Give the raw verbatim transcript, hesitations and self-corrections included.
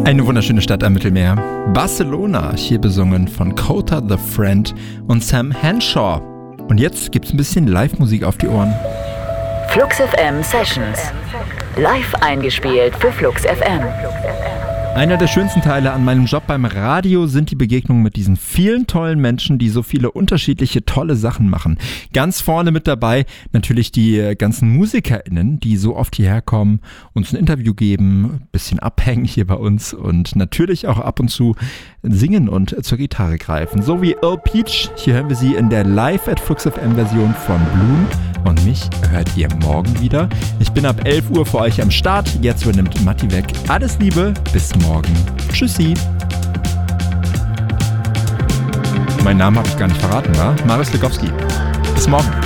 Eine wunderschöne Stadt am Mittelmeer. Barcelona, hier besungen von Kota the Friend und Sam Henshaw. Und jetzt gibt's ein bisschen Live-Musik auf die Ohren. Flux F M Sessions. Live eingespielt für Flux F M. Einer der schönsten Teile an meinem Job beim Radio sind die Begegnungen mit diesen vielen tollen Menschen, die so viele unterschiedliche tolle Sachen machen. Ganz vorne mit dabei natürlich die ganzen MusikerInnen, die so oft hierher kommen, uns ein Interview geben, ein bisschen abhängen hier bei uns und natürlich auch ab und zu singen und zur Gitarre greifen. So wie Earl Peach, hier hören wir sie in der Live at Flux F M Version von Bloom. Und mich hört ihr morgen wieder. Ich bin ab elf Uhr für euch am Start. Jetzt übernimmt Matti weg. Alles Liebe, bis morgen. Tschüssi. Mein Name habe ich gar nicht verraten, wa? Marius Legowski. Bis morgen.